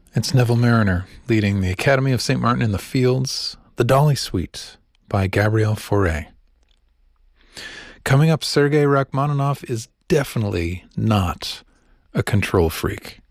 It's Neville Mariner leading the Academy of St. Martin in the Fields, The Dolly Suite by Gabriel Fauré. Coming up, Sergei Rachmaninoff is definitely not a control freak.